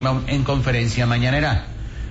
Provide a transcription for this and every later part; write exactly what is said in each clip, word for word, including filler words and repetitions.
en conferencia mañanera.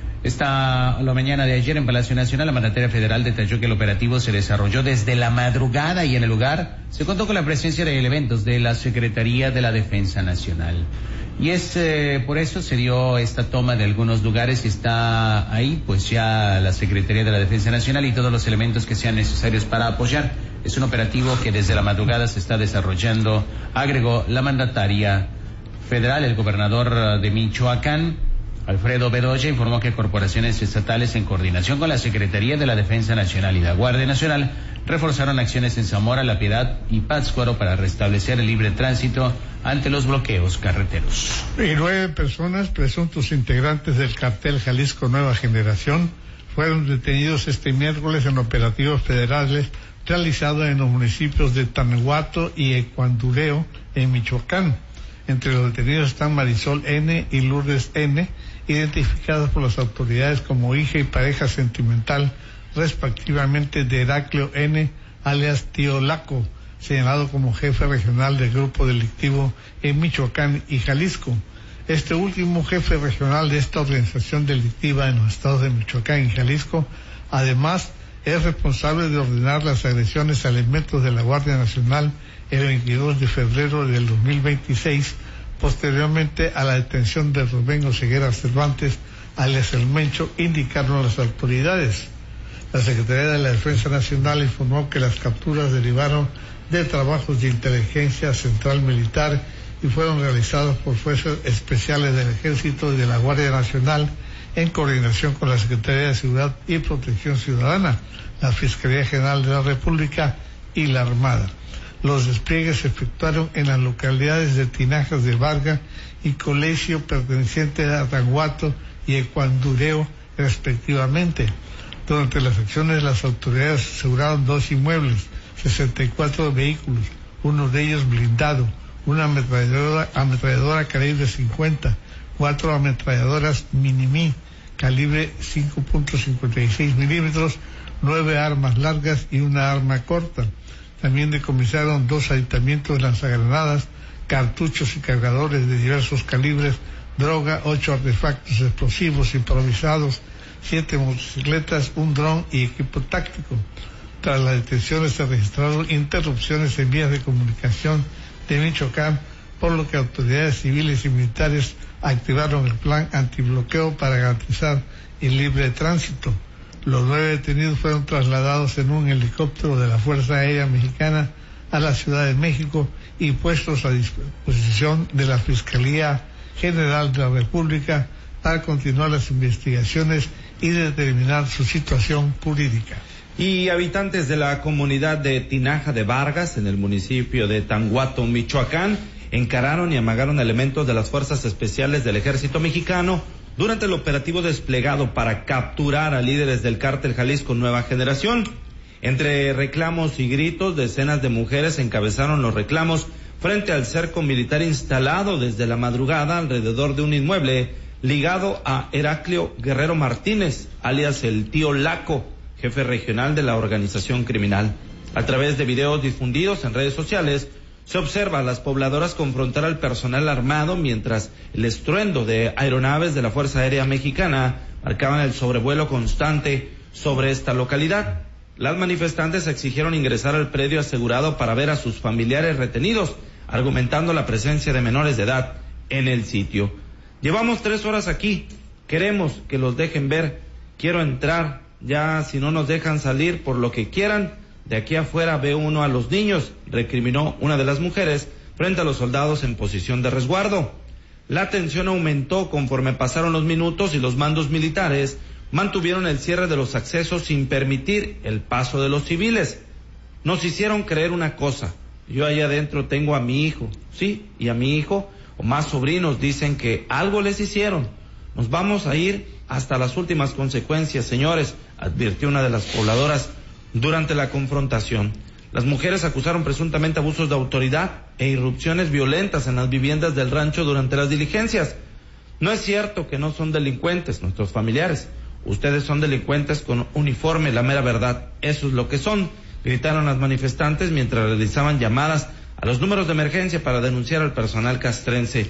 Esta la mañana de ayer en Palacio Nacional, la mandataria federal detalló que el operativo se desarrolló desde la madrugada y en el lugar se contó con la presencia de elementos de la Secretaría de la Defensa Nacional. Y es eh, por eso se dio esta toma de algunos lugares y está ahí pues ya la Secretaría de la Defensa Nacional y todos los elementos que sean necesarios para apoyar. Es un operativo que desde la madrugada se está desarrollando, agregó la mandataria federal. El gobernador de Michoacán, Alfredo Bedoya, informó que corporaciones estatales en coordinación con la Secretaría de la Defensa Nacional y la Guardia Nacional reforzaron acciones en Zamora, La Piedad y Pátzcuaro para restablecer el libre tránsito ante los bloqueos carreteros. Y nueve personas, presuntos integrantes del cartel Jalisco Nueva Generación, fueron detenidos este miércoles en operativos federales realizados en los municipios de Tanahuato y Ecuandureo, en Michoacán. Entre los detenidos están Marisol N. y Lourdes N., identificadas por las autoridades como hija y pareja sentimental, respectivamente, de Heraclio N., alias Tío Laco, señalado como jefe regional del grupo delictivo en Michoacán y Jalisco. Este último, jefe regional de esta organización delictiva en los estados de Michoacán y Jalisco, además es responsable de ordenar las agresiones a elementos de la Guardia Nacional el veintidós de febrero del dos mil veintiséis, posteriormente a la detención de Rubén Oseguera Cervantes, alias El Mencho, indicaron las autoridades. La Secretaría de la Defensa Nacional informó que las capturas derivaron de trabajos de inteligencia central militar y fueron realizados por fuerzas especiales del Ejército y de la Guardia Nacional en coordinación con la Secretaría de Seguridad y Protección Ciudadana, la Fiscalía General de la República y la Armada. Los despliegues se efectuaron en las localidades de Tinajas de Vargas y Colegio, pertenecientes a Tanahuato y Ecuandureo, respectivamente. Durante las acciones, las autoridades aseguraron dos inmuebles, sesenta y cuatro vehículos, uno de ellos blindado, una ametralladora, ametralladora calibre cincuenta, cuatro ametralladoras Minimi, calibre cinco punto cincuenta y seis milímetros, nueve armas largas y una arma corta. También decomisaron dos aditamentos de lanzagranadas, cartuchos y cargadores de diversos calibres, droga, ocho artefactos explosivos improvisados, siete motocicletas, un dron y equipo táctico. Tras las detenciones se registraron interrupciones en vías de comunicación de Michoacán, por lo que autoridades civiles y militares activaron el plan antibloqueo para garantizar el libre tránsito. Los nueve detenidos fueron trasladados en un helicóptero de la Fuerza Aérea Mexicana a la Ciudad de México y puestos a disposición de la Fiscalía General de la República para continuar las investigaciones y determinar su situación jurídica. Y habitantes de la comunidad de Tinaja de Vargas, en el municipio de Tanahuato, Michoacán, encararon y amagaron elementos de las fuerzas especiales del Ejército Mexicano durante el operativo desplegado para capturar a líderes del cártel Jalisco Nueva Generación. Entre reclamos y gritos, decenas de mujeres encabezaron los reclamos frente al cerco militar instalado desde la madrugada alrededor de un inmueble ligado a Heraclio Guerrero Martínez, alias el Tío Laco, jefe regional de la organización criminal. A través de videos difundidos en redes sociales, se observa a las pobladoras confrontar al personal armado mientras el estruendo de aeronaves de la Fuerza Aérea Mexicana marcaban el sobrevuelo constante sobre esta localidad. Las manifestantes exigieron ingresar al predio asegurado para ver a sus familiares retenidos, argumentando la presencia de menores de edad en el sitio. Llevamos tres horas aquí, queremos que los dejen ver, quiero entrar, ya si no nos dejan salir por lo que quieran, de aquí afuera ve uno a los niños, recriminó una de las mujeres frente a los soldados en posición de resguardo. La tensión aumentó conforme pasaron los minutos y los mandos militares mantuvieron el cierre de los accesos sin permitir el paso de los civiles. Nos hicieron creer una cosa, yo allá adentro tengo a mi hijo, sí, y a mi hijo o más sobrinos dicen que algo les hicieron. Nos vamos a ir hasta las últimas consecuencias, señores, advirtió una de las pobladoras durante la confrontación. Las mujeres acusaron presuntamente abusos de autoridad e irrupciones violentas en las viviendas del rancho durante las diligencias. No es cierto que no son delincuentes nuestros familiares. Ustedes son delincuentes con uniforme, la mera verdad. Eso es lo que son, gritaron las manifestantes mientras realizaban llamadas a los números de emergencia para denunciar al personal castrense.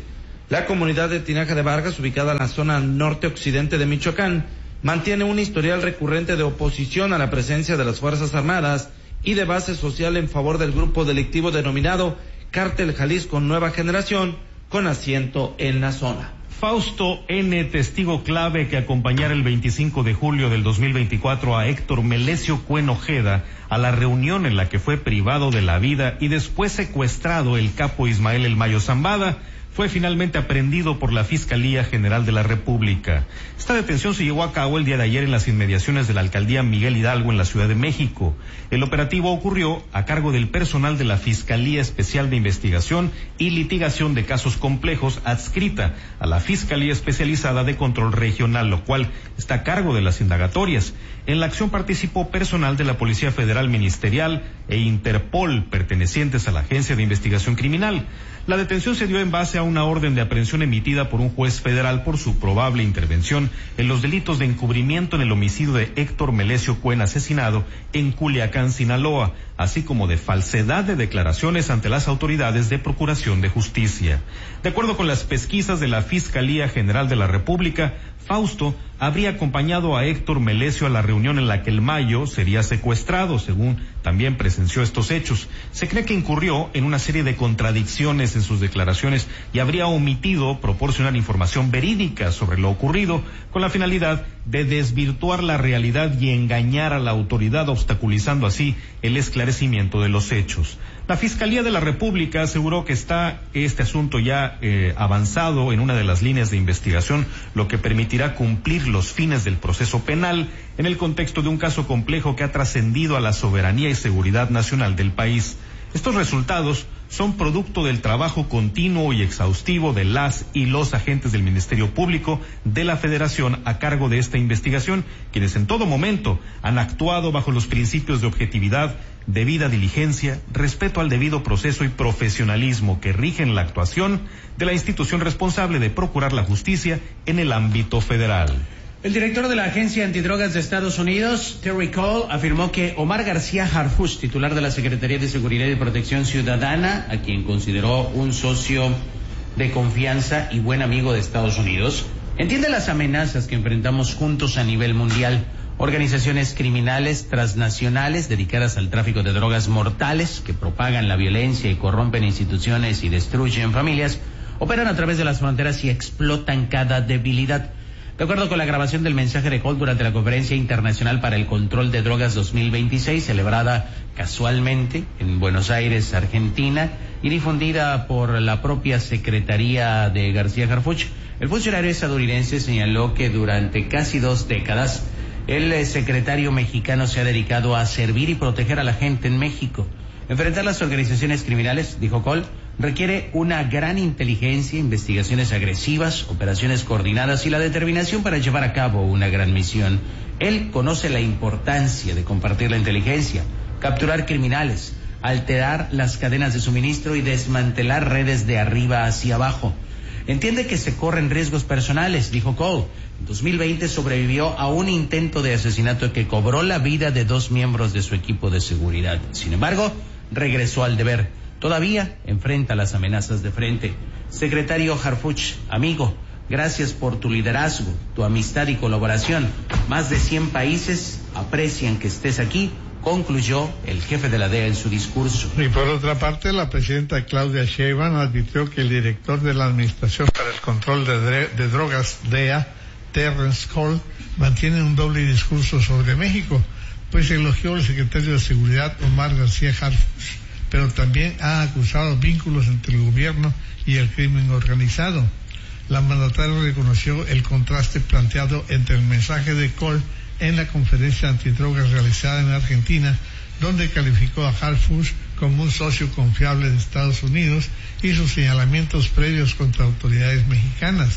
La comunidad de Tinaja de Vargas, ubicada en la zona norte-occidente de Michoacán, mantiene un historial recurrente de oposición a la presencia de las Fuerzas Armadas y de base social en favor del grupo delictivo denominado Cártel Jalisco Nueva Generación, con asiento en la zona. Fausto N., testigo clave que acompañara el veinticinco de julio del dos mil veinticuatro a Héctor Melesio Cuen Ojeda a la reunión en la que fue privado de la vida y después secuestrado el capo Ismael El Mayo Zambada, fue finalmente aprehendido por la Fiscalía General de la República. Esta detención se llevó a cabo el día de ayer en las inmediaciones de la alcaldía Miguel Hidalgo en la Ciudad de México. El operativo ocurrió a cargo del personal de la Fiscalía Especial de Investigación y Litigación de Casos Complejos, adscrita a la Fiscalía Especializada de Control Regional, lo cual está a cargo de las indagatorias. En la acción participó personal de la Policía Federal Ministerial e Interpol, pertenecientes a la Agencia de Investigación Criminal. La detención se dio en base a una orden de aprehensión emitida por un juez federal por su probable intervención en los delitos de encubrimiento en el homicidio de Héctor Melesio Cuen, asesinado en Culiacán, Sinaloa, así como de falsedad de declaraciones ante las autoridades de Procuración de Justicia. De acuerdo con las pesquisas de la Fiscalía General de la República, Fausto habría acompañado a Héctor Melesio a la reunión en la que el Mayo sería secuestrado, según también presenció estos hechos. Se cree que incurrió en una serie de contradicciones en sus declaraciones y habría omitido proporcionar información verídica sobre lo ocurrido, con la finalidad de desvirtuar la realidad y engañar a la autoridad, obstaculizando así el esclarecimiento de los hechos. La Fiscalía de la República aseguró que está este asunto ya eh, avanzado en una de las líneas de investigación, lo que permitirá cumplir los fines del proceso penal en el contexto de un caso complejo que ha trascendido a la soberanía y seguridad nacional del país. Estos resultados son producto del trabajo continuo y exhaustivo de las y los agentes del Ministerio Público de la Federación a cargo de esta investigación, quienes en todo momento han actuado bajo los principios de objetividad, debida diligencia, respeto al debido proceso y profesionalismo que rigen la actuación de la institución responsable de procurar la justicia en el ámbito federal. El director de la Agencia Antidrogas de Estados Unidos, Terry Cole, afirmó que Omar García Harfuch, titular de la Secretaría de Seguridad y Protección Ciudadana, a quien consideró un socio de confianza y buen amigo de Estados Unidos, entiende las amenazas que enfrentamos juntos a nivel mundial. Organizaciones criminales transnacionales dedicadas al tráfico de drogas mortales que propagan la violencia y corrompen instituciones y destruyen familias, operan a través de las fronteras y explotan cada debilidad. De acuerdo con la grabación del mensaje de Cole durante la Conferencia Internacional para el Control de Drogas dos mil veintiséis, celebrada casualmente en Buenos Aires, Argentina, y difundida por la propia Secretaría de García Harfuch, el funcionario estadounidense señaló que durante casi dos décadas el secretario mexicano se ha dedicado a servir y proteger a la gente en México. Enfrentar las organizaciones criminales, dijo Cole, requiere una gran inteligencia, investigaciones agresivas, operaciones coordinadas y la determinación para llevar a cabo una gran misión. Él conoce la importancia de compartir la inteligencia, capturar criminales, alterar las cadenas de suministro y desmantelar redes de arriba hacia abajo. Entiende que se corren riesgos personales, dijo Cole. En dos mil veinte sobrevivió a un intento de asesinato que cobró la vida de dos miembros de su equipo de seguridad. Sin embargo, regresó al deber. Todavía enfrenta las amenazas de frente. Secretario Harfuch, amigo, gracias por tu liderazgo, tu amistad y colaboración. Más de cien países aprecian que estés aquí, concluyó el jefe de la D E A en su discurso. Y por otra parte, la presidenta Claudia Sheinbaum advirtió que el director de la Administración para el Control de, Dre- de Drogas, D E A, Terrence Cole, mantiene un doble discurso sobre México, pues elogió al secretario de Seguridad, Omar García Harfuch, pero también ha acusado vínculos entre el gobierno y el crimen organizado. La mandataria reconoció el contraste planteado entre el mensaje de Cole en la conferencia antidrogas realizada en Argentina, donde calificó a Harfuch como un socio confiable de Estados Unidos, y sus señalamientos previos contra autoridades mexicanas.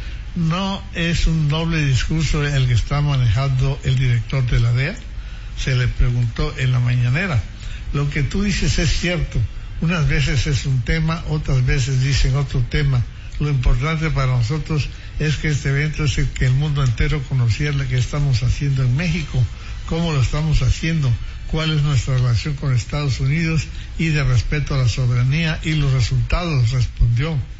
¿No es un doble discurso el que está manejando el director de la D E A? Se le preguntó en la mañanera. Lo que tú dices es cierto, unas veces es un tema, otras veces dicen otro tema. Lo importante para nosotros es que este evento es el que el mundo entero conociera lo que estamos haciendo en México, cómo lo estamos haciendo, cuál es nuestra relación con Estados Unidos y de respeto a la soberanía y los resultados, respondió.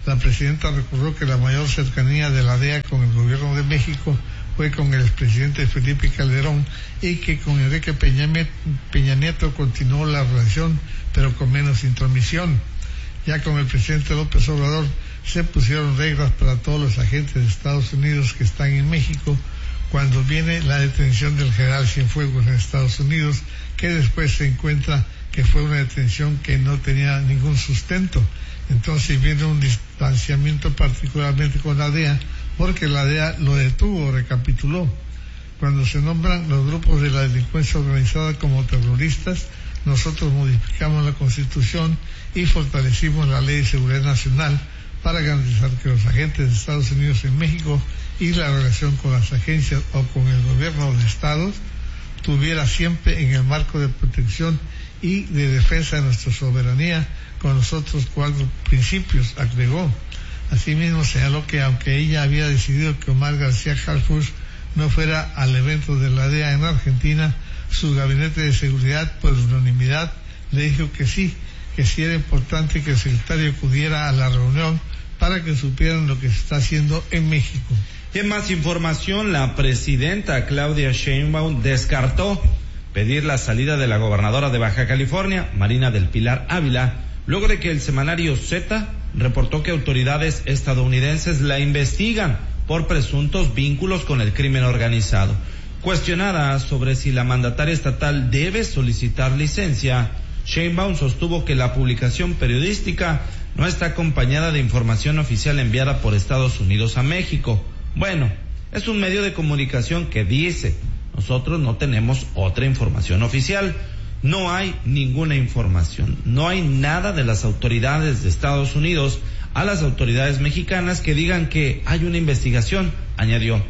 La presidenta recordó que la mayor cercanía de la D E A con el gobierno de México fue con el expresidente Felipe Calderón y que con Enrique Peña, Peña Nieto continuó la relación, pero con menos intromisión. Ya con el presidente López Obrador se pusieron reglas para todos los agentes de Estados Unidos que están en México cuando viene la detención del general Cienfuegos en Estados Unidos, que después se encuentra que fue una detención que no tenía ningún sustento. Entonces viene un distanciamiento particularmente con la D E A, porque la D E A lo detuvo, recapituló. Cuando se nombran los grupos de la delincuencia organizada como terroristas, nosotros modificamos la Constitución y fortalecimos la Ley de Seguridad Nacional para garantizar que los agentes de Estados Unidos en México y la relación con las agencias o con el gobierno de estados tuviera siempre en el marco de protección y de defensa de nuestra soberanía con los otros cuatro principios, agregó. Asimismo señaló que aunque ella había decidido que Omar García Harfuch no fuera al evento de la D E A en Argentina, su gabinete de seguridad por unanimidad le dijo que sí, que sí era importante que el secretario acudiera a la reunión para que supieran lo que se está haciendo en México. Y en más información, la presidenta Claudia Sheinbaum descartó pedir la salida de la gobernadora de Baja California, Marina del Pilar Ávila, luego de que el semanario Z reportó que autoridades estadounidenses la investigan por presuntos vínculos con el crimen organizado. Cuestionada sobre si la mandataria estatal debe solicitar licencia, Sheinbaum sostuvo que la publicación periodística no está acompañada de información oficial enviada por Estados Unidos a México. Bueno, es un medio de comunicación que dice, nosotros no tenemos otra información oficial. No hay ninguna información, no hay nada de las autoridades de Estados Unidos a las autoridades mexicanas que digan que hay una investigación, añadió.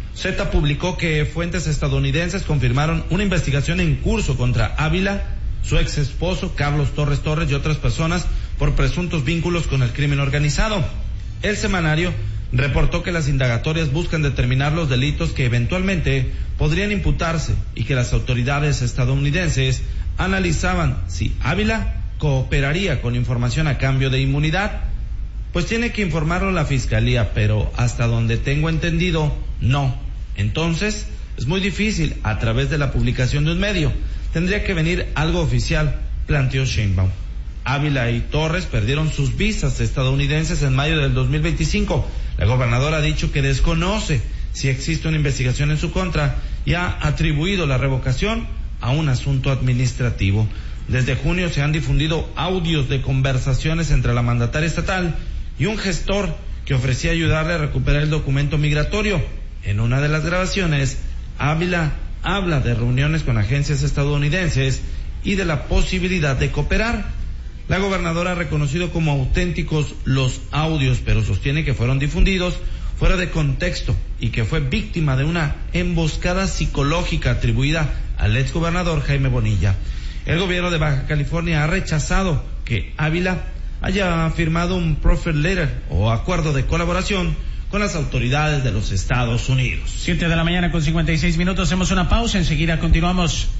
Z publicó que fuentes estadounidenses confirmaron una investigación en curso contra Ávila, su ex esposo Carlos Torres Torres y otras personas por presuntos vínculos con el crimen organizado. El semanario reportó que las indagatorias buscan determinar los delitos que eventualmente podrían imputarse y que las autoridades estadounidenses analizaban si Ávila cooperaría con información a cambio de inmunidad. Pues tiene que informarlo la fiscalía, pero hasta donde tengo entendido, no. Entonces, es muy difícil a través de la publicación de un medio. Tendría que venir algo oficial, planteó Sheinbaum. Ávila y Torres perdieron sus visas estadounidenses en mayo del dos mil veinticinco. La gobernadora ha dicho que desconoce si existe una investigación en su contra y ha atribuido la revocación a un asunto administrativo. Desde junio se han difundido audios de conversaciones entre la mandataria estatal y un gestor que ofrecía ayudarle a recuperar el documento migratorio. En una de las grabaciones, Ávila habla de reuniones con agencias estadounidenses y de la posibilidad de cooperar. La gobernadora ha reconocido como auténticos los audios, pero sostiene que fueron difundidos fuera de contexto y que fue víctima de una emboscada psicológica atribuida al exgobernador Jaime Bonilla. El gobierno de Baja California ha rechazado que Ávila haya firmado un profit letter o acuerdo de colaboración con las autoridades de los Estados Unidos. Siete de la mañana con cincuenta y seis minutos, hacemos una pausa, enseguida continuamos.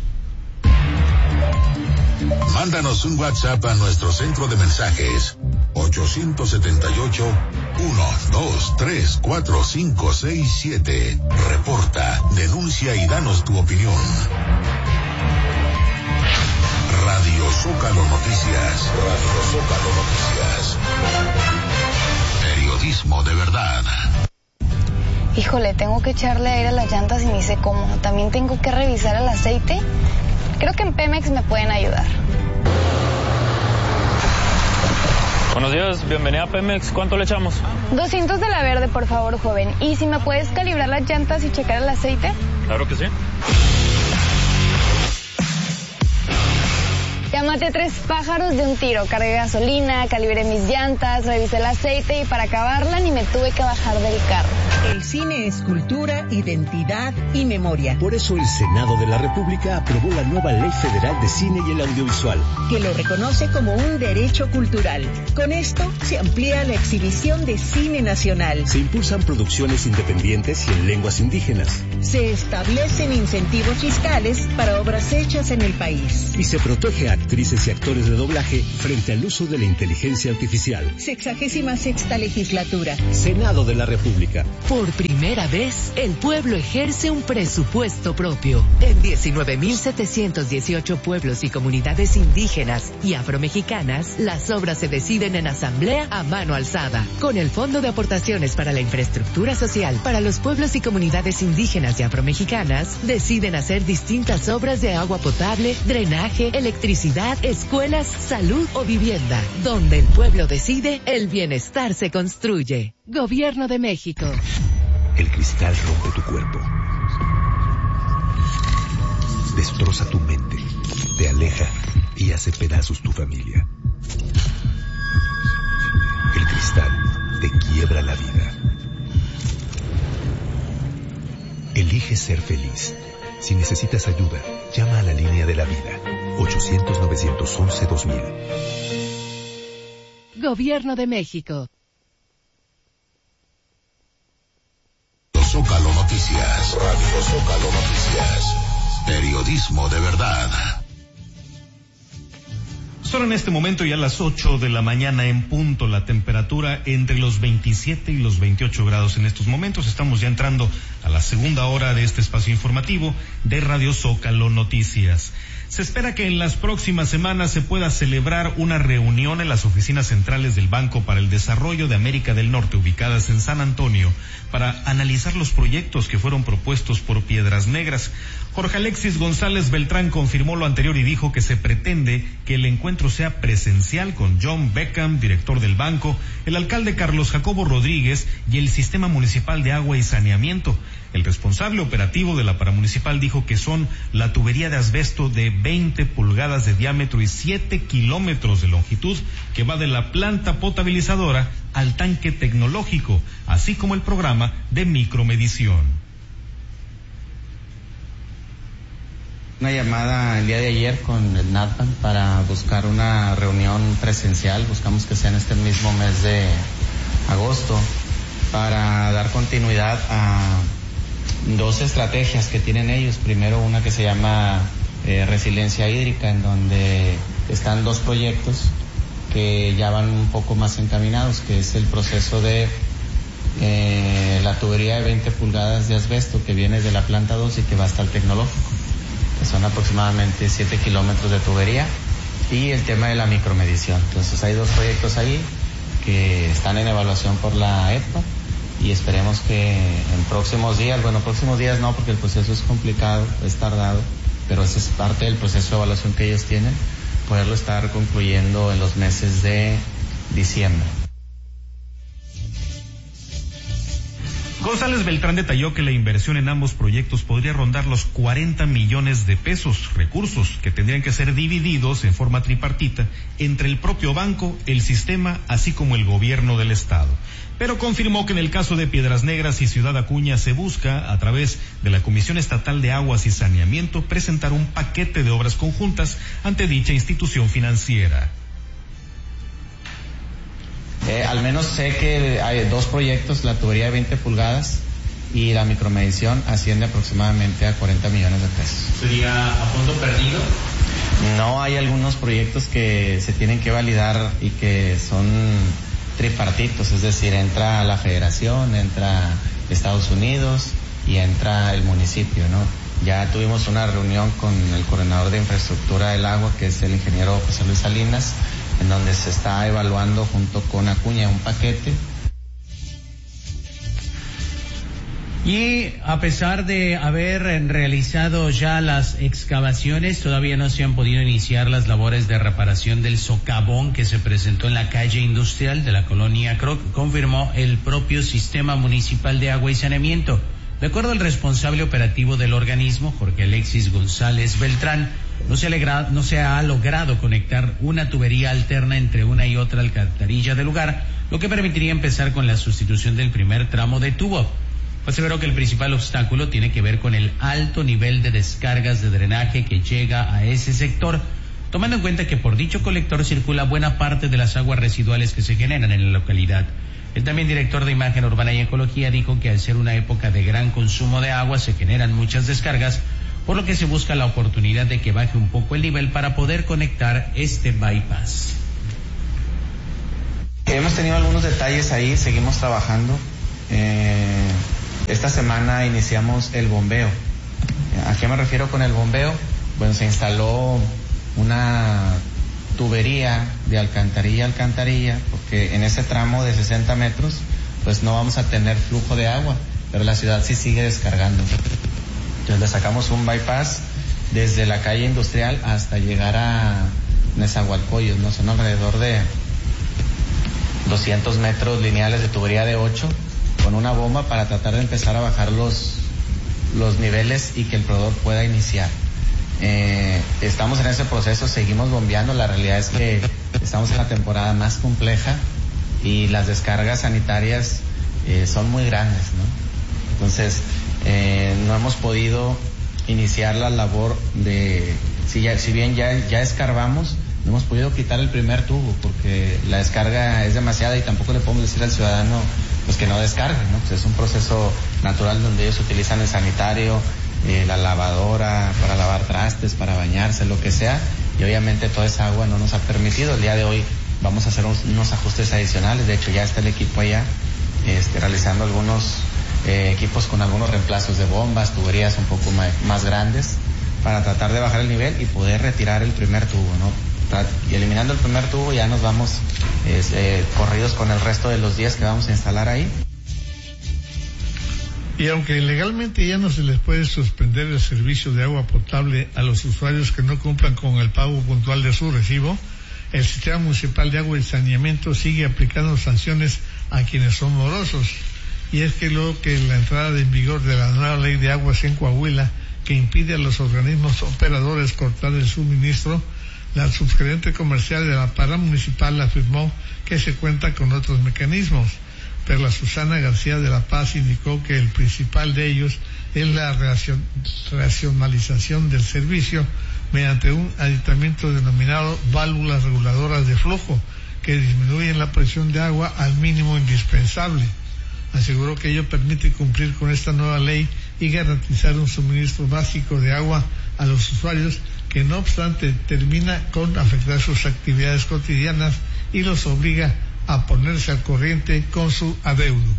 Mándanos un WhatsApp a nuestro centro de mensajes ocho siete ocho, uno dos tres cuatro cinco seis siete. Reporta, denuncia y danos tu opinión. Radio Zócalo Noticias. Radio Zócalo Noticias. Periodismo de verdad. Híjole, tengo que echarle aire a las llantas y ni sé cómo. También tengo que revisar el aceite. Creo que en Pemex me pueden ayudar. Buenos días, bienvenida a Pemex. ¿Cuánto le echamos? doscientos de la verde, por favor, joven. ¿Y si me puedes calibrar las llantas y checar el aceite? Claro que sí. Ya maté tres pájaros de un tiro. Cargué gasolina, calibré mis llantas, revisé el aceite y para acabarla ni me tuve que bajar del carro. El cine es cultura, identidad y memoria. Por eso el Senado de la República aprobó la nueva Ley Federal de Cine y el Audiovisual, que lo reconoce como un derecho cultural. Con esto se amplía la exhibición de cine nacional. Se impulsan producciones independientes y en lenguas indígenas. Se establecen incentivos fiscales para obras hechas en el país. Y se protege a actrices y actores de doblaje frente al uso de la inteligencia artificial. Sexagésima sexta legislatura. Senado de la República. Por primera vez, el pueblo ejerce un presupuesto propio. En diecinueve mil setecientos dieciocho pueblos y comunidades indígenas y afromexicanas, las obras se deciden en asamblea a mano alzada. Con el Fondo de Aportaciones para la Infraestructura Social para los pueblos y comunidades indígenas y afromexicanas, deciden hacer distintas obras de agua potable, drenaje, electricidad, escuelas, salud o vivienda. Donde el pueblo decide, el bienestar se construye. Gobierno de México. El cristal rompe tu cuerpo. Destroza tu mente. Te aleja y hace pedazos tu familia. El cristal te quiebra la vida. Elige ser feliz. Si necesitas ayuda, llama a la línea de la vida. ochocientos, novecientos once, dos mil. Gobierno de México. Zócalo Noticias. Radio Zócalo Noticias. Periodismo de verdad. Son en este momento ya las ocho de la mañana en punto, la temperatura entre los veintisiete y los veintiocho grados en estos momentos. Estamos ya entrando a la segunda hora de este espacio informativo de Radio Zócalo Noticias. Se espera que en las próximas semanas se pueda celebrar una reunión en las oficinas centrales del Banco para el Desarrollo de América del Norte, ubicadas en San Antonio, para analizar los proyectos que fueron propuestos por Piedras Negras. Jorge Alexis González Beltrán confirmó lo anterior y dijo que se pretende que el encuentro sea presencial con John Beckham, director del banco, el alcalde Carlos Jacobo Rodríguez y el Sistema Municipal de Agua y Saneamiento. El responsable operativo de la paramunicipal dijo que son la tubería de asbesto de veinte pulgadas de diámetro y siete kilómetros de longitud que va de la planta potabilizadora al tanque tecnológico, así como el programa de micromedición. Una llamada el día de ayer con el NATBAN para buscar una reunión presencial. Buscamos que sea en este mismo mes de agosto para dar continuidad a dos estrategias que tienen ellos. Primero, una que se llama eh, resiliencia hídrica, en donde están dos proyectos que ya van un poco más encaminados, que es el proceso de eh, la tubería de veinte pulgadas de asbesto que viene de la planta dos y que va hasta el tecnológico, que son aproximadamente siete kilómetros de tubería, y el tema de la micromedición. Entonces hay dos proyectos ahí que están en evaluación por la E P A y esperemos que en próximos días, bueno, próximos días no, porque el proceso es complicado, es tardado, pero esa es parte del proceso de evaluación que ellos tienen, poderlo estar concluyendo en los meses de diciembre. González Beltrán detalló que la inversión en ambos proyectos podría rondar los cuarenta millones de pesos, recursos que tendrían que ser divididos en forma tripartita entre el propio banco, el sistema, así como el gobierno del estado. Pero confirmó que en el caso de Piedras Negras y Ciudad Acuña se busca, a través de la Comisión Estatal de Aguas y Saneamiento, presentar un paquete de obras conjuntas ante dicha institución financiera. Eh, al menos sé que hay dos proyectos, la tubería de veinte pulgadas y la micromedición, asciende aproximadamente a cuarenta millones de pesos. ¿Sería a fondo perdido? No, hay algunos proyectos que se tienen que validar y que son tripartitos, es decir, entra la federación, entra Estados Unidos y entra el municipio, ¿no? Ya tuvimos una reunión con el coordinador de infraestructura del agua, que es el ingeniero José Luis Salinas, en donde se está evaluando junto con Acuña un paquete. Y a pesar de haber realizado ya las excavaciones, todavía no se han podido iniciar las labores de reparación del socavón que se presentó en la calle industrial de la colonia Croc, confirmó el propio Sistema Municipal de Agua y Saneamiento. De acuerdo al responsable operativo del organismo, Jorge Alexis González Beltrán, no se, alegra, no se ha logrado conectar una tubería alterna entre una y otra alcantarilla del lugar, lo que permitiría empezar con la sustitución del primer tramo de tubo. Aseveró que el principal obstáculo tiene que ver con el alto nivel de descargas de drenaje que llega a ese sector, tomando en cuenta que por dicho colector circula buena parte de las aguas residuales que se generan en la localidad. El también director de Imagen Urbana y Ecología dijo que al ser una época de gran consumo de agua se generan muchas descargas, por lo que se busca la oportunidad de que baje un poco el nivel para poder conectar este bypass. Hemos tenido algunos detalles ahí, seguimos trabajando. Eh, esta semana iniciamos el bombeo. ¿A qué me refiero con el bombeo? Bueno, se instaló una tubería de alcantarilla a alcantarilla, porque en ese tramo de sesenta metros, pues no vamos a tener flujo de agua, pero la ciudad sí sigue descargando. Entonces le sacamos un bypass desde la calle industrial hasta llegar a Nezahualcóyotl, ¿no? Son alrededor de doscientos metros lineales de tubería de ocho, con una bomba para tratar de empezar a bajar los, los niveles y que el proveedor pueda iniciar. Eh, estamos en ese proceso, seguimos bombeando. La realidad es que estamos en la temporada más compleja y las descargas sanitarias eh, son muy grandes, ¿no? Entonces eh, no hemos podido iniciar la labor de, si, ya, si bien ya, ya escarbamos, no hemos podido quitar el primer tubo porque la descarga es demasiada y tampoco le podemos decir al ciudadano pues que no descargue, ¿no? Pues es un proceso natural donde ellos utilizan el sanitario, Eh, la lavadora para lavar trastes, para bañarse, lo que sea, y obviamente toda esa agua no nos ha permitido. El día de hoy vamos a hacer unos, unos ajustes adicionales. De hecho ya está el equipo allá este, realizando algunos eh, equipos con algunos reemplazos de bombas, tuberías un poco más, más grandes para tratar de bajar el nivel y poder retirar el primer tubo, ¿no? Y eliminando el primer tubo ya nos vamos eh, eh, corridos con el resto de los días que vamos a instalar ahí. Y aunque legalmente ya no se les puede suspender el servicio de agua potable a los usuarios que no cumplan con el pago puntual de su recibo, el Sistema Municipal de Agua y Saneamiento sigue aplicando sanciones a quienes son morosos. Y es que luego que la entrada en vigor de la nueva ley de aguas en Coahuila, que impide a los organismos operadores cortar el suministro, la subgerente comercial de la Paramunicipal afirmó que se cuenta con otros mecanismos. Perla Susana García de la Paz indicó que el principal de ellos es la racionalización del servicio mediante un aditamiento denominado válvulas reguladoras de flujo que disminuyen la presión de agua al mínimo indispensable. Aseguró que ello permite cumplir con esta nueva ley y garantizar un suministro básico de agua a los usuarios que no obstante termina con afectar sus actividades cotidianas y los obliga a ponerse al corriente con su adeudo.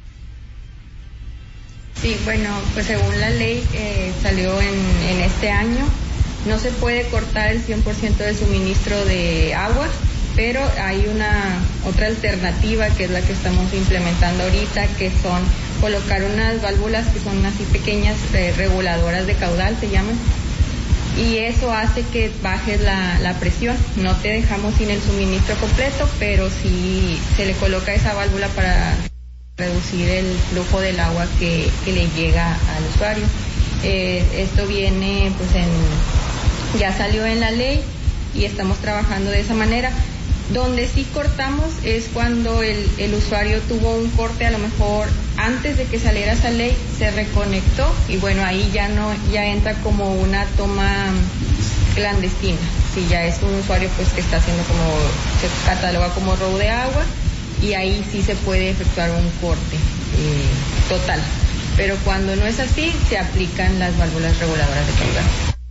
Sí, bueno, pues según la ley eh, salió en, en este año, no se puede cortar el cien por ciento del suministro de agua, pero hay una otra alternativa que es la que estamos implementando ahorita, que son colocar unas válvulas que son así pequeñas, eh, reguladoras de caudal se llaman, y eso hace que baje la, la presión. No te dejamos sin el suministro completo, pero sí se le coloca esa válvula para reducir el flujo del agua que, que le llega al usuario. Eh, esto viene, pues en, ya salió en la ley y estamos trabajando de esa manera. Donde sí cortamos es cuando el, el usuario tuvo un corte, a lo mejor antes de que saliera esa ley, se reconectó y bueno, ahí ya no, ya entra como una toma clandestina. Si ya es un usuario pues que está haciendo como, se cataloga como robo de agua, y ahí sí se puede efectuar un corte eh, total. Pero cuando no es así, se aplican las válvulas reguladoras de caudal.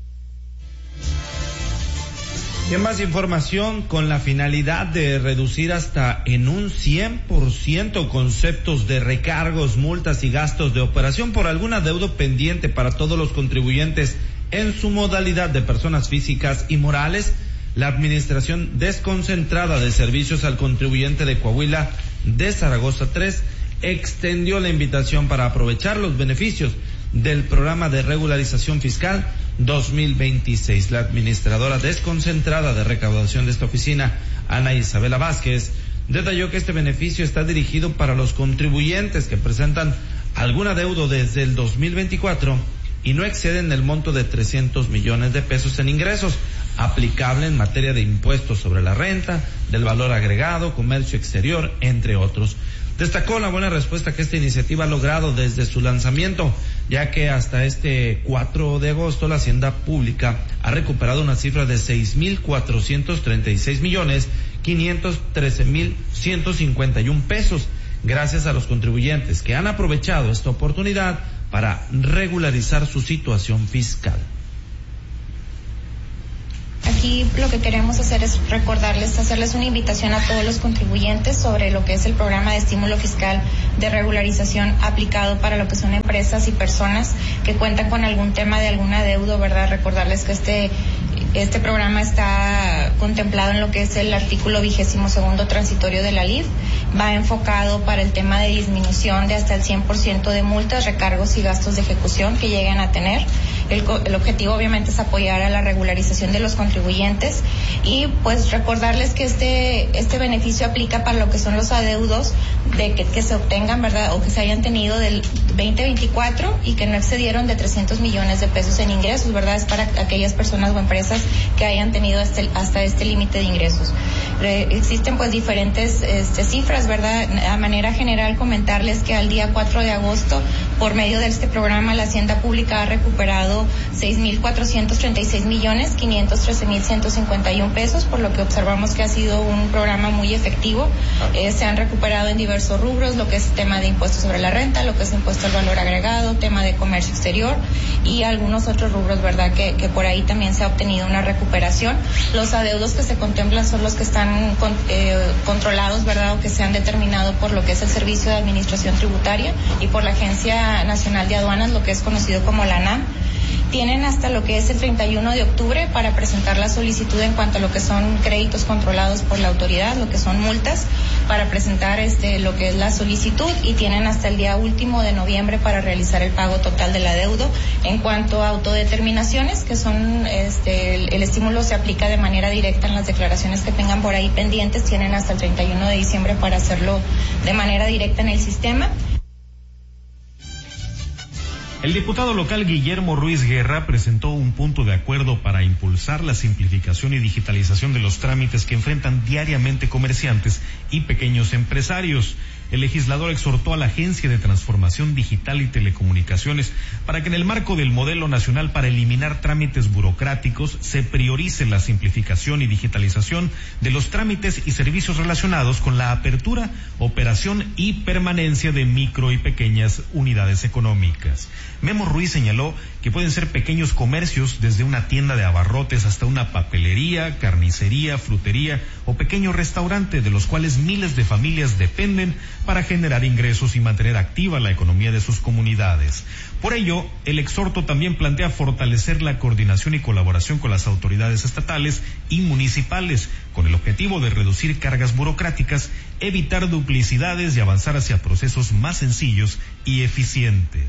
Y más información, con la finalidad de reducir hasta en un cien por ciento conceptos de recargos, multas y gastos de operación por algún adeudo pendiente para todos los contribuyentes en su modalidad de personas físicas y morales, la Administración Desconcentrada de Servicios al Contribuyente de Coahuila de Zaragoza tres extendió la invitación para aprovechar los beneficios del programa de regularización fiscal dos mil veintiséis. La administradora desconcentrada de recaudación de esta oficina, Ana Isabela Vázquez, detalló que este beneficio está dirigido para los contribuyentes que presentan algún adeudo desde el dos mil veinticuatro y no exceden el monto de trescientos millones de pesos en ingresos, aplicable en materia de impuestos sobre la renta, del valor agregado, comercio exterior, entre otros. Destacó la buena respuesta que esta iniciativa ha logrado desde su lanzamiento, ya que hasta este cuatro de agosto la Hacienda Pública ha recuperado una cifra de seis mil cuatrocientos treinta y seis millones quinientos trece mil ciento cincuenta y un pesos, gracias a los contribuyentes que han aprovechado esta oportunidad para regularizar su situación fiscal. Aquí lo que queremos hacer es recordarles, hacerles una invitación a todos los contribuyentes sobre lo que es el programa de estímulo fiscal de regularización aplicado para lo que son empresas y personas que cuentan con algún tema de algún adeudo, ¿verdad? Recordarles que este Este programa está contemplado en lo que es el artículo vigésimo segundo transitorio de la L I F. Va enfocado para el tema de disminución de hasta el cien por ciento de multas, recargos y gastos de ejecución que lleguen a tener. El, el objetivo obviamente es apoyar a la regularización de los contribuyentes y pues recordarles que este este beneficio aplica para lo que son los adeudos de que, que se obtengan, ¿verdad? O que se hayan tenido del veinte veinticuatro y que no excedieron de trescientos millones de pesos en ingresos, ¿verdad? Es para aquellas personas o empresas que hayan tenido hasta, hasta este límite de ingresos. Re, existen pues diferentes este, cifras, ¿verdad? A manera general comentarles que al día cuatro de agosto, por medio de este programa, la Hacienda Pública ha recuperado seis mil cuatrocientos treinta y seis millones quinientos trece mil ciento cincuenta y un pesos, por lo que observamos que ha sido un programa muy efectivo. Eh, se han recuperado en diversos rubros, lo que es tema de impuestos sobre la renta, lo que es impuesto al valor agregado, tema de comercio exterior y algunos otros rubros, ¿verdad? Que, que por ahí también se ha obtenido una recuperación. Los adeudos que se contemplan son los que están con, eh, controlados, ¿verdad? O que se han determinado por lo que es el Servicio de Administración Tributaria y por la Agencia Nacional de Aduanas, lo que es conocido como la ANAM. Tienen hasta lo que es el treinta y uno de octubre para presentar la solicitud en cuanto a lo que son créditos controlados por la autoridad, lo que son multas, para presentar este lo que es la solicitud y tienen hasta el día último de noviembre para realizar el pago total del adeudo. En cuanto a autodeterminaciones, que son este el, el estímulo se aplica de manera directa en las declaraciones que tengan por ahí pendientes, tienen hasta el treinta y uno de diciembre para hacerlo de manera directa en el sistema. El diputado local Guillermo Ruiz Guerra presentó un punto de acuerdo para impulsar la simplificación y digitalización de los trámites que enfrentan diariamente comerciantes y pequeños empresarios. El legislador exhortó a la Agencia de Transformación Digital y Telecomunicaciones para que en el marco del Modelo Nacional para eliminar trámites burocráticos se priorice la simplificación y digitalización de los trámites y servicios relacionados con la apertura, operación y permanencia de micro y pequeñas unidades económicas. Memo Ruiz señaló que pueden ser pequeños comercios desde una tienda de abarrotes hasta una papelería, carnicería, frutería o pequeño restaurante de los cuales miles de familias dependen para generar ingresos y mantener activa la economía de sus comunidades. Por ello, el exhorto también plantea fortalecer la coordinación y colaboración con las autoridades estatales y municipales, con el objetivo de reducir cargas burocráticas, evitar duplicidades y avanzar hacia procesos más sencillos y eficientes.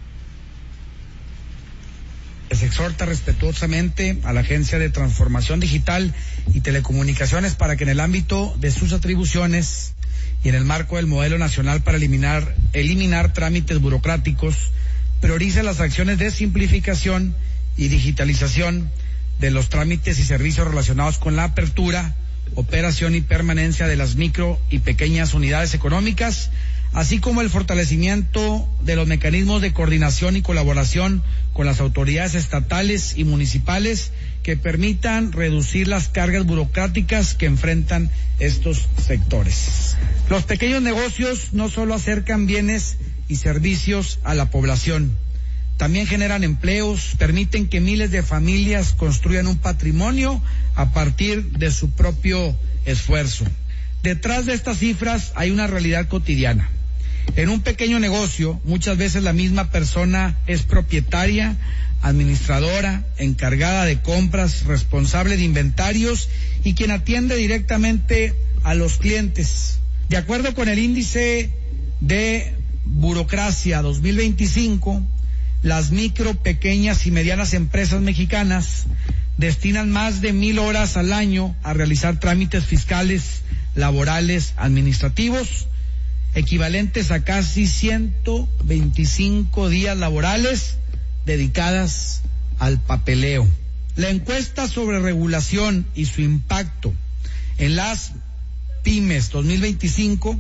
Se exhorta respetuosamente a la Agencia de Transformación Digital y Telecomunicaciones para que en el ámbito de sus atribuciones y en el marco del Modelo Nacional para eliminar, eliminar trámites burocráticos, priorice las acciones de simplificación y digitalización de los trámites y servicios relacionados con la apertura, operación y permanencia de las micro y pequeñas unidades económicas, así como el fortalecimiento de los mecanismos de coordinación y colaboración con las autoridades estatales y municipales que permitan reducir las cargas burocráticas que enfrentan estos sectores. Los pequeños negocios no solo acercan bienes y servicios a la población, también generan empleos, permiten que miles de familias construyan un patrimonio a partir de su propio esfuerzo. Detrás de estas cifras hay una realidad cotidiana. En un pequeño negocio, muchas veces la misma persona es propietaria, administradora, encargada de compras, responsable de inventarios y quien atiende directamente a los clientes. De acuerdo con el índice de burocracia dos mil veinticinco, las micro, pequeñas y medianas empresas mexicanas destinan más de mil horas al año a realizar trámites fiscales, laborales, administrativos, equivalentes a casi ciento veinticinco días laborales dedicadas al papeleo. La encuesta sobre regulación y su impacto en las pymes dos mil veinticinco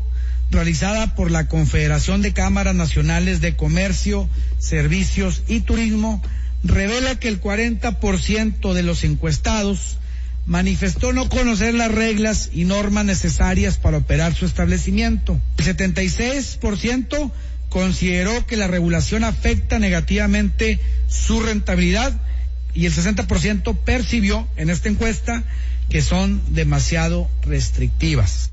realizada por la Confederación de Cámaras Nacionales de Comercio, Servicios y Turismo, revela que el cuarenta por ciento de los encuestados manifestó no conocer las reglas y normas necesarias para operar su establecimiento. El setenta y seis por ciento consideró que la regulación afecta negativamente su rentabilidad y el sesenta por ciento percibió en esta encuesta que son demasiado restrictivas.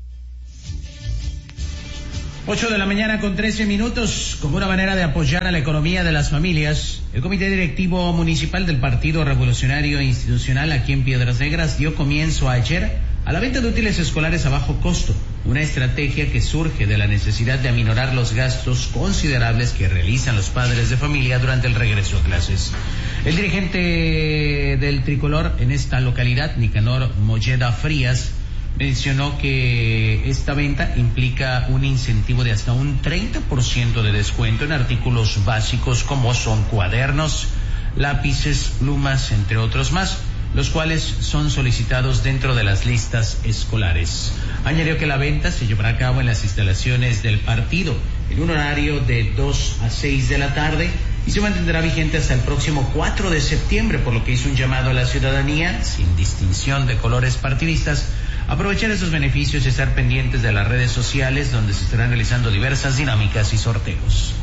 Ocho de la mañana con trece minutos. Como una manera de apoyar a la economía de las familias, el Comité Directivo Municipal del Partido Revolucionario Institucional aquí en Piedras Negras dio comienzo ayer a la venta de útiles escolares a bajo costo, una estrategia que surge de la necesidad de aminorar los gastos considerables que realizan los padres de familia durante el regreso a clases. El dirigente del tricolor en esta localidad, Nicanor Molleda Frías, mencionó que esta venta implica un incentivo de hasta un treinta por ciento de descuento en artículos básicos como son cuadernos, lápices, plumas, entre otros más, los cuales son solicitados dentro de las listas escolares. Añadió que la venta se llevará a cabo en las instalaciones del partido en un horario de dos a seis de la tarde y se mantendrá vigente hasta el próximo cuatro de septiembre, por lo que hizo un llamado a la ciudadanía, sin distinción de colores partidistas, aprovechar esos beneficios y estar pendientes de las redes sociales donde se estarán realizando diversas dinámicas y sorteos.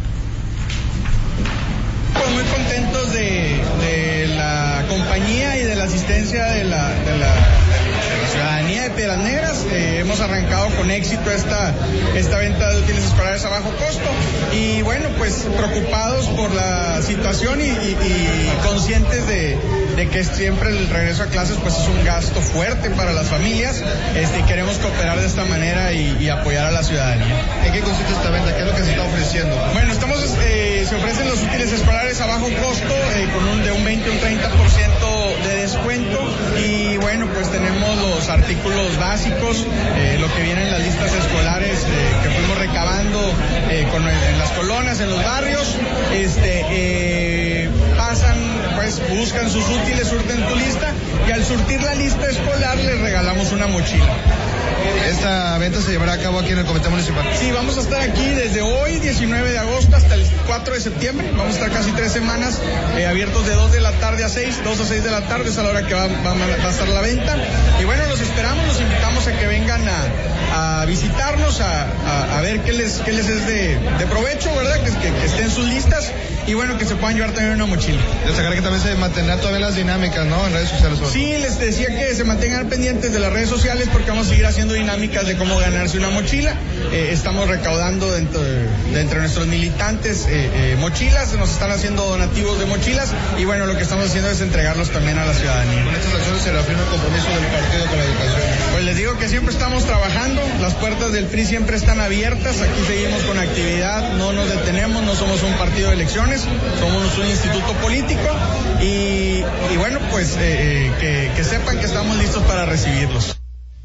Pues muy contentos de, de la compañía y de la asistencia de la, de la, de la ciudadanía de Piedras Negras. Eh, hemos arrancado con éxito esta, esta venta de útiles escolares a bajo costo y bueno, pues preocupados por la situación y, y, y conscientes de, de que siempre el regreso a clases pues es un gasto fuerte para las familias, este, y queremos cooperar de esta manera y, y apoyar a la ciudadanía. ¿En qué consiste esta venta? ¿Qué es lo que se está ofreciendo? Bueno, estamos, eh, se ofrecen los útiles escolares a bajo costo, eh, con un de un veinte a un treinta por ciento de descuento y bueno, pues tenemos los artículos básicos, eh, lo que viene en las listas escolares eh, que fuimos recabando eh, con, en las colonias, en los barrios, este, eh, pasan, pues buscan sus útiles, surten tu lista y al surtir la lista escolar les regalamos una mochila. ¿Esta venta se llevará a cabo aquí en el Comité Municipal? Sí, vamos a estar aquí desde hoy, diecinueve de agosto, hasta el cuatro de septiembre. Vamos a estar casi tres semanas eh, abiertos de dos de la tarde a seis, dos a seis de la tarde, es a la hora que va, va, va a estar la venta. Y bueno, los esperamos, los invitamos a que vengan a, a visitarnos, a, a, a ver qué les, qué les es de, de provecho, ¿verdad? Que, que, que estén sus listas y bueno, que se puedan llevar también una mochila. Destacar que también se mantendrán todavía las dinámicas, ¿no? En redes sociales. Sí, les decía que se mantengan pendientes de las redes sociales porque vamos a seguir haciendo dinámicas de cómo ganarse una mochila. Eh, estamos recaudando dentro de, de entre nuestros militantes eh, eh, mochilas, nos están haciendo donativos de mochilas y bueno, lo que estamos haciendo es entregarlos también a la ciudadanía. Con estas acciones se reafirma el compromiso del partido con la educación. Pues les digo que siempre estamos trabajando, las puertas del P R I siempre están abiertas, aquí seguimos con actividad, no nos detenemos, no somos un partido de elecciones, somos un instituto político y, y bueno, pues eh, que, que sepan que estamos listos para recibirlos.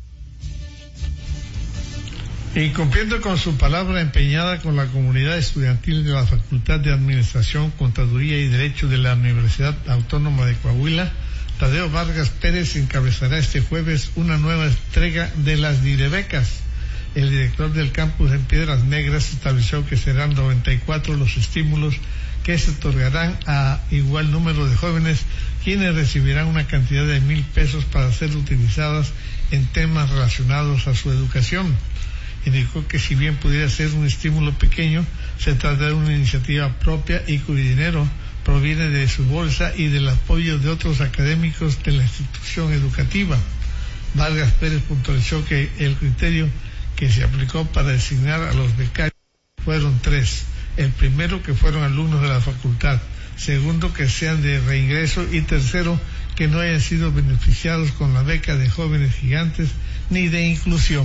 Y cumpliendo con su palabra empeñada con la comunidad estudiantil de la Facultad de Administración, Contaduría y Derecho de la Universidad Autónoma de Coahuila, Tadeo Vargas Pérez encabezará este jueves una nueva entrega de las Direbecas. El director del campus en Piedras Negras estableció que serán noventa y cuatro los estímulos que se otorgarán a igual número de jóvenes, quienes recibirán una cantidad de mil pesos para ser utilizadas en temas relacionados a su educación. Indicó que si bien pudiera ser un estímulo pequeño, se trata de una iniciativa propia y cuyo dinero proviene de su bolsa y del apoyo de otros académicos de la institución educativa. Vargas Pérez puntualizó que el criterio que se aplicó para designar a los becarios fueron tres. El primero, que fueron alumnos de la facultad; segundo, que sean de reingreso; y tercero, que no hayan sido beneficiados con la beca de Jóvenes Gigantes ni de inclusión.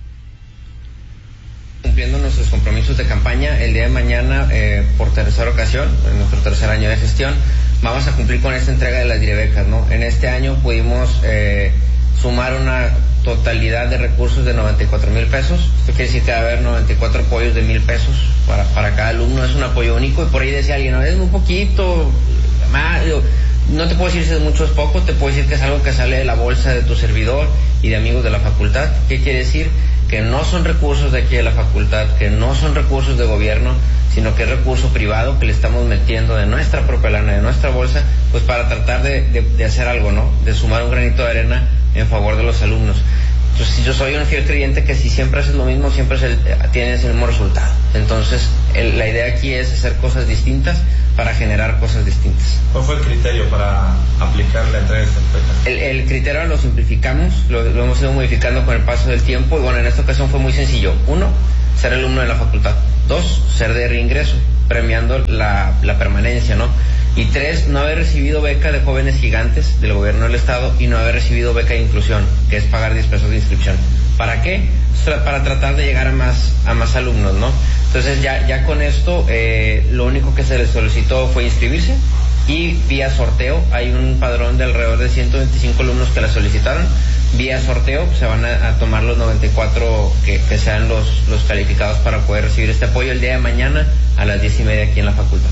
Cumpliendo nuestros compromisos de campaña, el día de mañana, eh, por tercera ocasión, en nuestro tercer año de gestión, vamos a cumplir con esta entrega de las Direbecas, ¿no? En este año pudimos eh, sumar una totalidad de recursos de noventa y cuatro mil pesos. Esto quiere decir que va a haber noventa y cuatro apoyos de mil pesos para, para cada alumno. Es un apoyo único y por ahí decía alguien, no, es un poquito más. No te puedo decir si es mucho o es poco, te puedo decir que es algo que sale de la bolsa de tu servidor y de amigos de la facultad. ¿Qué quiere decir? que no son recursos de aquí de la facultad, que no son recursos de gobierno, sino que es recurso privado que le estamos metiendo de nuestra propia lana, de nuestra bolsa, pues para tratar de, de, de hacer algo, ¿no? De sumar un granito de arena en favor de los alumnos. Entonces, yo soy un fiel creyente que si siempre haces lo mismo, siempre es el, tienes el mismo resultado. Entonces, el, la idea aquí es hacer cosas distintas para generar cosas distintas. ¿Cuál fue el criterio para aplicar la entrega de esta beca? El, el criterio lo simplificamos, lo, lo hemos ido modificando con el paso del tiempo y bueno, en esta ocasión fue muy sencillo. Uno, ser alumno de la facultad. Dos, ser de reingreso, premiando la, la permanencia, ¿no? Y tres, no haber recibido beca de jóvenes gigantes del gobierno del estado y no haber recibido beca de inclusión, que es pagar diez pesos de inscripción. ¿Para qué? Para tratar de llegar a más, a más alumnos, ¿no? Entonces ya, ya con esto, eh, lo único que se les solicitó fue inscribirse y vía sorteo, hay un padrón de alrededor de ciento veinticinco alumnos que la solicitaron, vía sorteo se van a, a tomar los noventa y cuatro que, que sean los, los calificados para poder recibir este apoyo el día de mañana a las diez y media aquí en la facultad.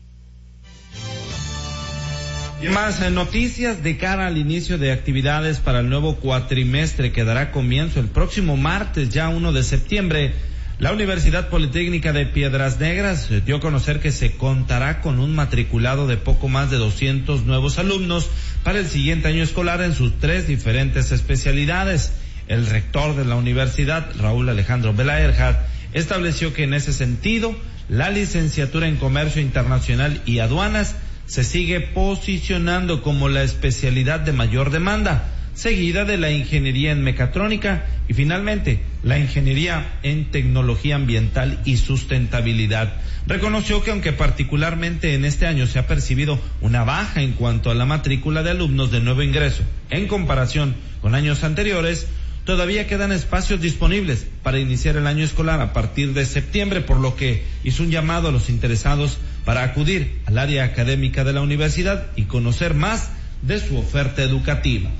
Y más eh, noticias de cara al inicio de actividades para el nuevo cuatrimestre que dará comienzo el próximo martes, ya uno de septiembre. La Universidad Politécnica de Piedras Negras dio a conocer que se contará con un matriculado de poco más de doscientos nuevos alumnos para el siguiente año escolar en sus tres diferentes especialidades. El rector de la universidad, Raúl Alejandro Belaerjat, estableció que en ese sentido, la licenciatura en Comercio Internacional y Aduanas se sigue posicionando como la especialidad de mayor demanda, seguida de la ingeniería en mecatrónica y finalmente la ingeniería en tecnología ambiental y sustentabilidad. Reconoció que aunque particularmente en este año se ha percibido una baja en cuanto a la matrícula de alumnos de nuevo ingreso en comparación con años anteriores, todavía quedan espacios disponibles para iniciar el año escolar a partir de septiembre, por lo que hizo un llamado a los interesados para acudir al área académica de la universidad y conocer más de su oferta educativa.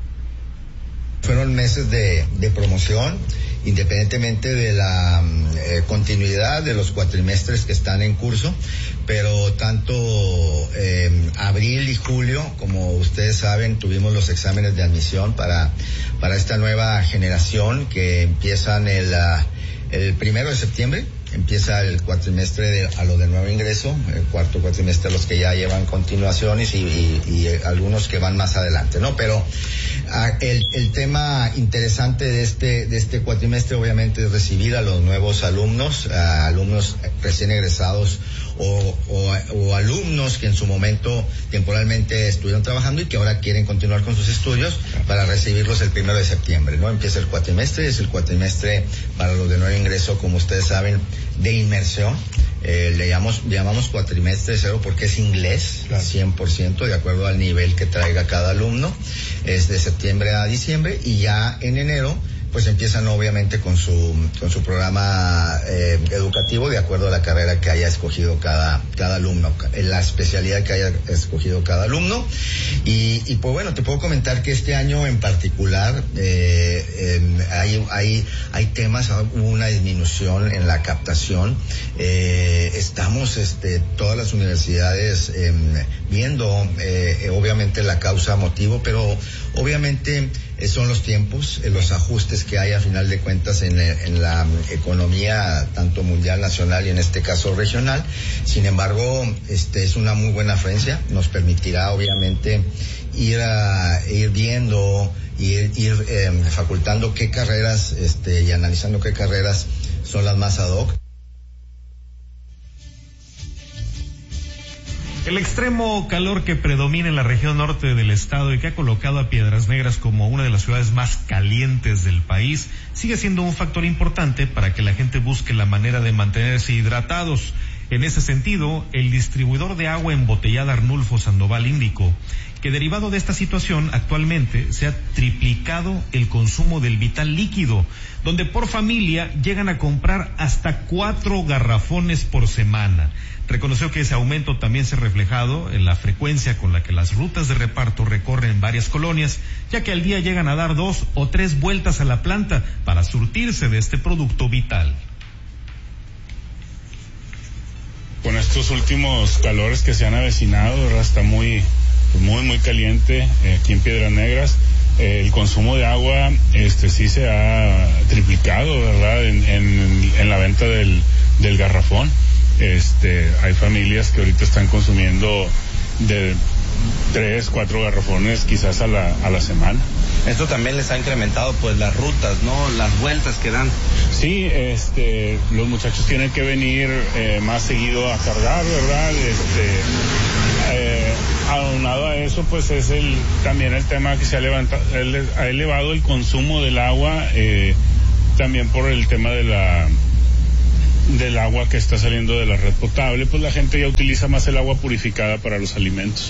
Fueron meses de, de promoción, independientemente de la eh, continuidad de los cuatrimestres que están en curso, pero tanto eh, abril y julio, como ustedes saben, tuvimos los exámenes de admisión para, para esta nueva generación que empiezan el, uh, el primero de septiembre. Empieza el cuatrimestre de, a lo de nuevo ingreso, el cuarto cuatrimestre a los que ya llevan continuaciones y, y, y algunos que van más adelante, ¿no? Pero a, el, el tema interesante de este, de este cuatrimestre obviamente es recibir a los nuevos alumnos, a alumnos recién egresados o, o, o alumnos que en su momento temporalmente estuvieron trabajando y que ahora quieren continuar con sus estudios para recibirlos el primero de septiembre, ¿no? Empieza el cuatrimestre, es el cuatrimestre para los de nuevo ingreso, como ustedes saben, de inmersión. Eh, le llamamos, llamamos cuatrimestre cero porque es inglés, claro, cien por ciento de acuerdo al nivel que traiga cada alumno. Es de septiembre a diciembre y ya en enero pues empiezan obviamente con su con su programa eh, educativo de acuerdo a la carrera que haya escogido cada cada alumno, la especialidad que haya escogido cada alumno. Y, y pues bueno, te puedo comentar que este año en particular eh, eh, hay hay hay temas, hubo una disminución en la captación. Eh, estamos este todas las universidades eh, viendo eh, obviamente la causa motivo, pero obviamente eh, son los tiempos, eh, los ajustes que hay a final de cuentas en, en la economía tanto mundial, nacional y en este caso regional. Sin embargo, este es una muy buena referencia, nos permitirá obviamente ir a ir viendo ir, ir eh, facultando qué carreras este y analizando qué carreras son las más ad hoc. El extremo calor que predomina en la región norte del estado y que ha colocado a Piedras Negras como una de las ciudades más calientes del país sigue siendo un factor importante para que la gente busque la manera de mantenerse hidratados. En ese sentido, el distribuidor de agua embotellada Arnulfo Sandoval indicó que derivado de esta situación actualmente se ha triplicado el consumo del vital líquido, donde por familia llegan a comprar hasta cuatro garrafones por semana. Reconoció que ese aumento también se ha reflejado en la frecuencia con la que las rutas de reparto recorren varias colonias, ya que al día llegan a dar dos o tres vueltas a la planta para surtirse de este producto vital. Con estos últimos calores que se han avecinado, ¿verdad? Está muy, muy, muy caliente eh, aquí en Piedras Negras. eh, el consumo de agua, este, sí se ha triplicado, ¿verdad? En, en, en la venta del, del garrafón. Este, hay familias que ahorita están consumiendo de tres, cuatro garrafones quizás a la, a la semana. Esto también les ha incrementado pues las rutas, ¿no? Las vueltas que dan. Sí, este, los muchachos tienen que venir eh, más seguido a cargar, ¿verdad? Este, eh, aunado a eso, pues es el también el tema que se ha levantado, ha elevado el consumo del agua, eh, también por el tema de la del agua que está saliendo de la red potable, pues la gente ya utiliza más el agua purificada para los alimentos.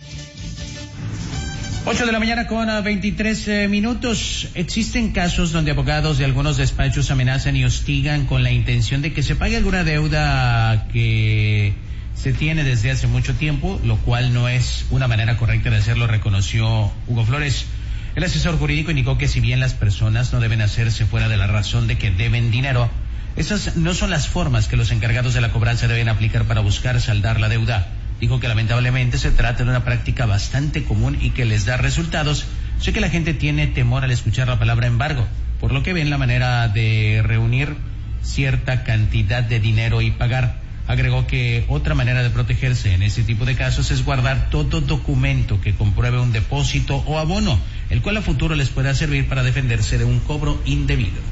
ocho de la mañana con veintitrés eh, minutos. Existen casos donde abogados de algunos despachos amenazan y hostigan con la intención de que se pague alguna deuda que se tiene desde hace mucho tiempo, lo cual no es una manera correcta de hacerlo, reconoció Hugo Flores. El asesor jurídico indicó que si bien las personas no deben hacerse fuera de la razón de que deben dinero, esas no son las formas que los encargados de la cobranza deben aplicar para buscar saldar la deuda. Dijo que lamentablemente se trata de una práctica bastante común y que les da resultados. Sé que la gente tiene temor al escuchar la palabra embargo, por lo que ven la manera de reunir cierta cantidad de dinero y pagar. Agregó que otra manera de protegerse en ese tipo de casos es guardar todo documento que compruebe un depósito o abono, el cual a futuro les pueda servir para defenderse de un cobro indebido.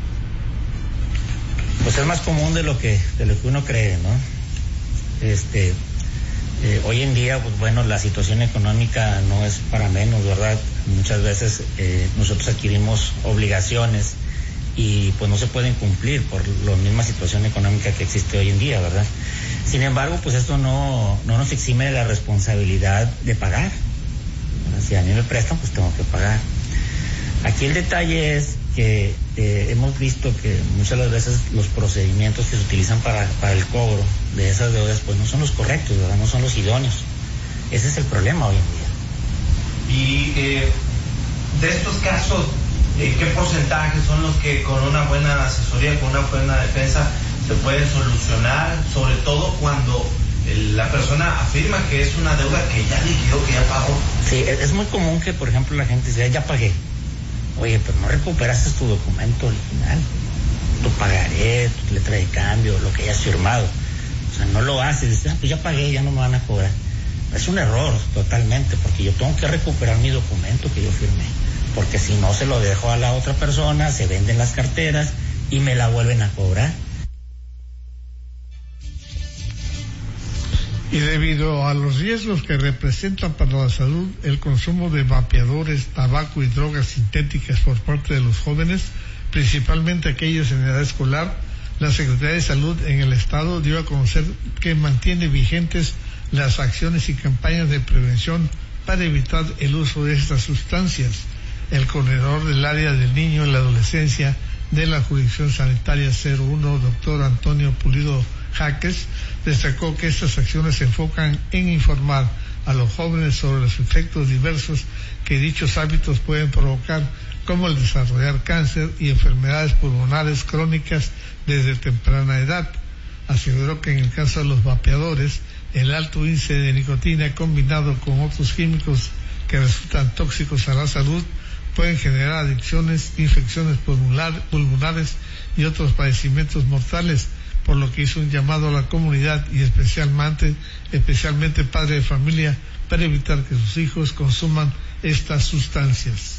Pues es más común de lo que de lo que uno cree, ¿no? Este, eh, hoy en día, pues bueno, la situación económica no es para menos, ¿verdad? Muchas veces eh, nosotros adquirimos obligaciones y pues no se pueden cumplir por la misma situación económica que existe hoy en día, ¿verdad? Sin embargo, pues esto no, no nos exime de la responsabilidad de pagar. Si a mí me prestan, pues tengo que pagar. Aquí el detalle es que eh, hemos visto que muchas de las veces los procedimientos que se utilizan para, para el cobro de esas deudas pues no son los correctos, ¿verdad? No son los idóneos. Ese es el problema hoy en día. Y eh, de estos casos, eh, ¿qué porcentaje son los que con una buena asesoría, con una buena defensa se pueden solucionar? Sobre todo cuando el, la persona afirma que es una deuda que ya liquidó, que ya pagó. Sí, es, es muy común que, por ejemplo, la gente dice, ya pagué. Oye, pero no recuperaste tu documento original, tu pagaré, tu letra de cambio, lo que hayas firmado. O sea, no lo haces, dices, ah, pues ya pagué, ya no me van a cobrar. Es un error totalmente, porque yo tengo que recuperar mi documento que yo firmé, porque si no se lo dejo a la otra persona, se venden las carteras y me la vuelven a cobrar. Y debido a los riesgos que representan para la salud el consumo de vapeadores, tabaco y drogas sintéticas por parte de los jóvenes, principalmente aquellos en edad escolar, la Secretaría de Salud en el Estado dio a conocer que mantiene vigentes las acciones y campañas de prevención para evitar el uso de estas sustancias. El coordinador del área del niño y la adolescencia de la Jurisdicción Sanitaria cero uno, doctor Antonio Pulido Jaques, destacó que estas acciones se enfocan en informar a los jóvenes sobre los efectos diversos que dichos hábitos pueden provocar, como el desarrollar cáncer y enfermedades pulmonares crónicas desde temprana edad. Aseguró que en el caso de los vapeadores, el alto índice de nicotina combinado con otros químicos que resultan tóxicos a la salud pueden generar adicciones, infecciones pulmonar, pulmonares y otros padecimientos mortales, por lo que hizo un llamado a la comunidad y especialmente, especialmente padres de familia para evitar que sus hijos consuman estas sustancias.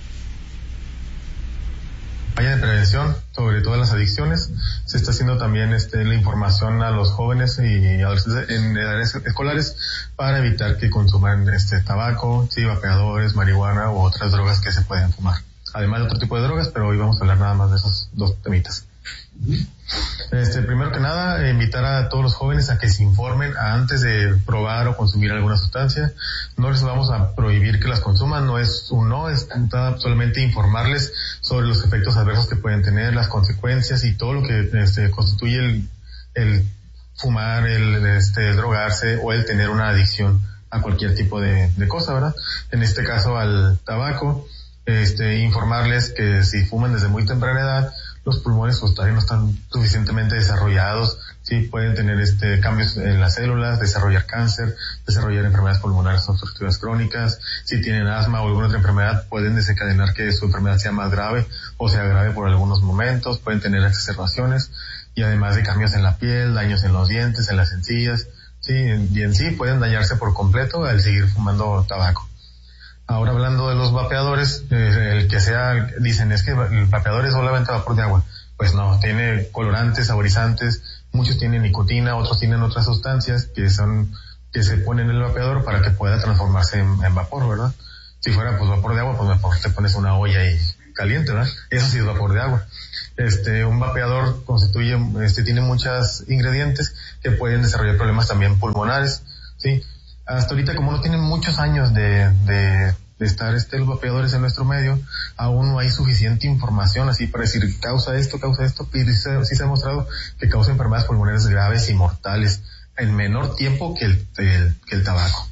Campaña de prevención sobre todas las adicciones. Se está haciendo también este, la información a los jóvenes y adolescentes en edades escolares para evitar que consuman este tabaco, sí, vapeadores, marihuana u otras drogas que se pueden fumar. Además de otro tipo de drogas, pero hoy vamos a hablar nada más de esos dos temitas. Este, primero que nada, invitar a todos los jóvenes a que se informen antes de probar o consumir alguna sustancia. No les vamos a prohibir que las consuman, no es un no, es solamente informarles sobre los efectos adversos que pueden tener, las consecuencias y todo lo que este, constituye el, el fumar, el este, drogarse o el tener una adicción a cualquier tipo de, de cosa, ¿verdad? En este caso al tabaco, este, informarles que si fuman desde muy temprana edad, los pulmones pues todavía no están suficientemente desarrollados, sí, pueden tener este cambios en las células, desarrollar cáncer, desarrollar enfermedades pulmonares obstructivas crónicas. Si tienen asma o alguna otra enfermedad, pueden desencadenar que su enfermedad sea más grave o sea grave por algunos momentos, pueden tener exacerbaciones, y además de cambios en la piel, daños en los dientes, en las encías, sí, y en sí pueden dañarse por completo al seguir fumando tabaco. Ahora hablando de los vapeadores, eh, el que sea, dicen es que el vapeador es solamente vapor de agua. Pues no, tiene colorantes, saborizantes, muchos tienen nicotina, otros tienen otras sustancias que son, que se ponen en el vapeador para que pueda transformarse en, en vapor, ¿verdad? Si fuera pues vapor de agua, pues mejor te pones una olla y caliente, ¿verdad? Eso sí es vapor de agua. Este, un vapeador constituye, este, tiene muchos ingredientes que pueden desarrollar problemas también pulmonares, ¿sí? Hasta ahorita, como no tienen muchos años de, de, de estar este, los vapeadores en nuestro medio, aún no hay suficiente información así para decir causa esto, causa esto, y sí, sí se ha mostrado que causa enfermedades pulmonares graves y mortales en menor tiempo que el, el, que el tabaco.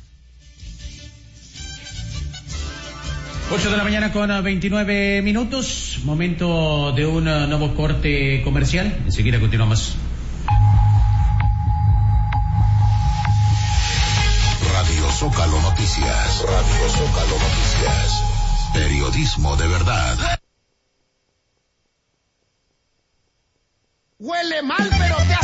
ocho de la mañana con veintinueve minutos, momento de un nuevo corte comercial, enseguida continuamos. Radio Zócalo Noticias, Radio Zócalo Noticias, periodismo de verdad. Huele mal, pero te